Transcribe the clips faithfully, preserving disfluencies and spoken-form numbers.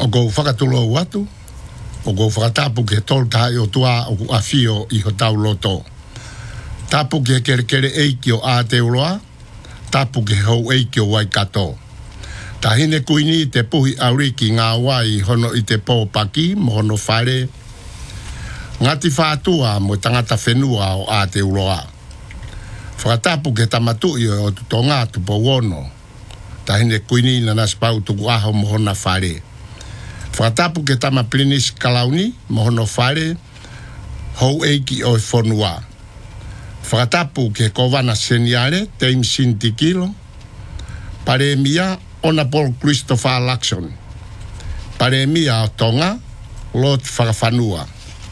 o go whakatulo watu, o go whakatapu ke tol tai o tua o a fio i ho tau loto. Tapu ke kere kere eiki o a te uloa, tapu ke hou eiki o wai kato. Ta hine kuini te puhi auriki ngā wai hono i te pō paki, mo hono whare. Ngati whātua mo tangata whenua o a te uloa. Whakatapu ke tamatu i o tutonga tupo wono. Ta hine kuini na naspau tuku aho mo hona whare. Whakatapu ke tama plinis kalauni mo hono whare, hou eiki o whonua. Whakatapu ke kowana seniare, teim sinti kilo. Pare mia ona Paul Christopher Lacson. Pare mia o tonga, lot whakawhanua.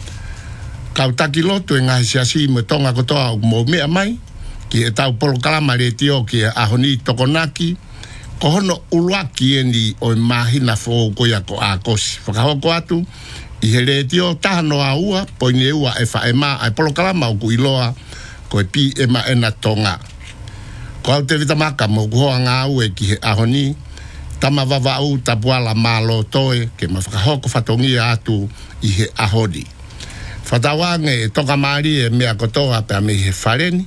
Kautaki lotu e ngahi siasi me tonga kotoa o mo mea mai, ki e tau polo kalama re tio ki e ahoni tokonaki, ko hono uluaki eni o mahina fo koia ko a kosi. Whakahoko atu, i he re tio tahano a ua, poine ua e wha e maa, ai polo kalama o ku iloa, ko e pi e ma ena tonga. Ko au te vitamaka mo kuhoa ngā ue ki he ahoni, tama vavau tapuala malo toe, ke ma whakahoko whatongia atu i he ahoni. Whatawange e toka maari e mea kotoa pia me he whareni,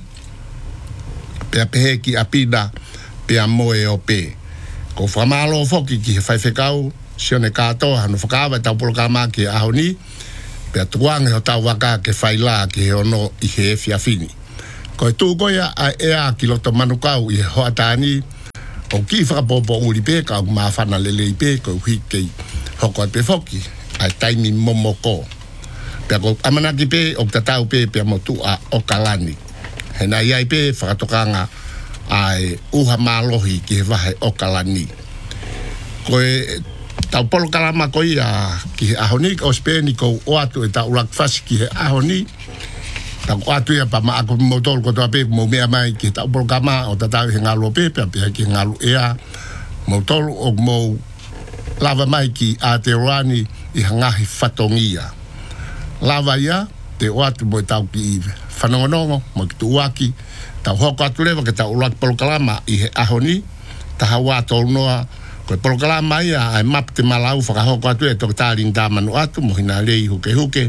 pia pehe ki apina, pia moe o pe. Ko whamalo foki ki he whaiwhekau, sione katoa hanu whakawa tau polo kama ki he ahoni, pia tuange ho tau waka ke whaila ki he ono i he e whiawhini. Ko e tūkoia a ea ki loto manukau i he hoatani, o ki whakapopo uri pe, ka au mawhana lele i pe, ko hui kei hoko at pe foki, ai taimi momoko. Pea ko amanaki pe, o tatau pe, pea motu a okalani. He na iai pe, whakatokanga ai uha malohi ki he wahe okalani. Ko e tau polo kalama ko ia ki he ahoni, o speni ko oatu e tau lakfasi ki he ahoni, tau atu ia pa maa ko motol ko toa pe mo mea mai ki tau polo kama o tatau he ngalo pe, pea pea ki ngalo ea, motol o mo lava mai ki Aotearoa i hangahi whatongia. Lava ia, te oatu mo tau ki whanongonongo, mo ki tuaki, tau hoko atu lewa ke tau ulaki polo kalama i he ahoni, taha wā tolu noa, ko polo kalama ia ai map te malau whakahoko atu e toki tāring tāmanu atu, mo hina rei huke huke,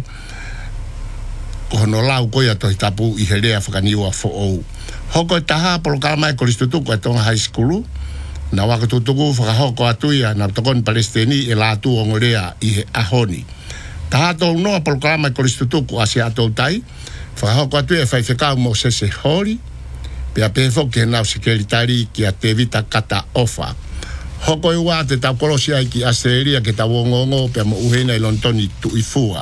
ko hono lau koia tohi tapu i he rea whakaniua fo ou. Hoko e taha polo kalama e koristutuku e tonga high schoolu, na waka tutuku whakahoko atu ia na tokoni Palestini e lātu o ngorea i he ahoni. Taha tau noa polo kalama e koristutuku a se atou tai, whakahoko atu e whaiwhekau mo sese hori, pia pefo ki he nau sekeritari ki a te vita kata ofa. Hoko i wā te tau kolosia ki Asteria ke tau ongongo pia mo uhena i lontoni tu i fua.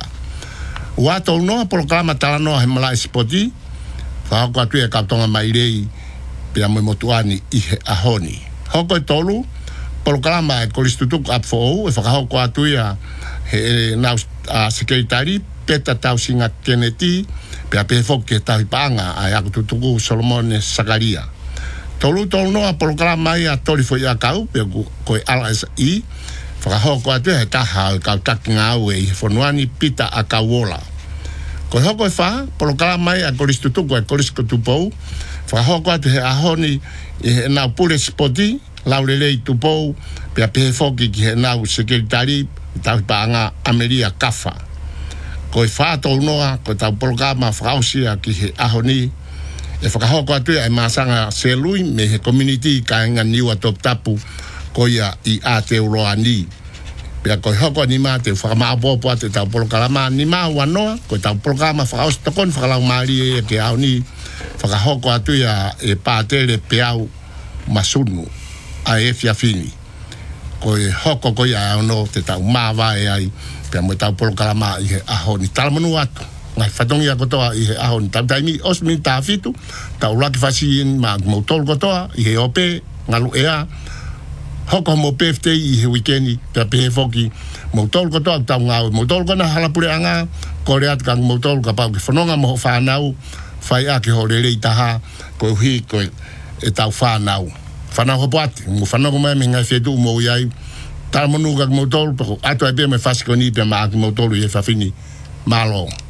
Ua tau noa polo kalama tala noa he mala espoti, whakahoko atu e kautonga mairei pia mo motuani i he ahoni. Hoko i tolu, polo kalama e koristutuku ap fo ou, e whakahoko atu ia he nau a sekeritari, peta tau singa Kennedy, pia pefo ke tau ipanga ai aku tutuku Solomone Sakaria. Tolu tolu noa polo kalama ia tori fo ia kau, pia koe ala esa i, whakahoko atu he taha o kau taki ngā ue i he whonuani pita a kauola. Koe hoko e wha, polo kalama ia koristutuku e koriskotupou, whakahoko atu he ahoni i he nau pure spoti, laurelei tupou, pia pehefoki ki he nau sekeritari, tau ipanga Ameria Kafa. Koe whātou noa, koe tau polo kalama whakausia ki he ahoni, e whakahoko atu e masanga selui me he community ka inga niua top tapu ko ia i Aotearoa ni. Pea koe hoko ni mā te whakamaapopo ate tau polo kalama ni mā wanoa, koe tau polo kalama whakaos tokon whakalau maari e ke au ni whakahoko atu ia e pātere peau masunu a e whiawhini. Koe hoko koe ia au no te tau māwa e ai, pea mo tau polo kalama i he aho ni talamanu atu. Ngai whatongia kotoa i he aho ni tau taimi osmin tā fitu, tau laki whasiin mā mautol kotoa i he ope, ngalu ea, hoko mo P F T i he wikendi, pia pehe foki, mautol kotoa tau ngau, mautol kona halapure anga, kore atu kang mautol ka pau ki whanonga mo whanau, whai a ki ho rerei taha, koe hui koe e tau whanau. Whanau hopo ati, mo whanau mai me ngai whetu mo iai, tala monu kak mautol, atu ai pia me whasikoni pia ma aki mautolu i he whawhini, malo.